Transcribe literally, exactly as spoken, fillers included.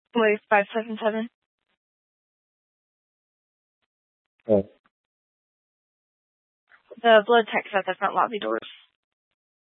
Wait, five seven seven. Oh. The blood tech's at the front lobby doors.